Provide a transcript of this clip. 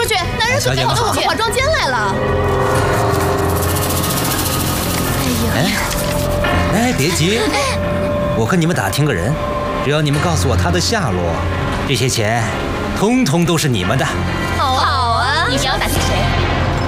去！那人准备跑到我们化妆间来了。 哎，别急，我和你们打听个人，只要你们告诉我他的下落，这些钱通通都是你们的。 好啊， 你要打听谁？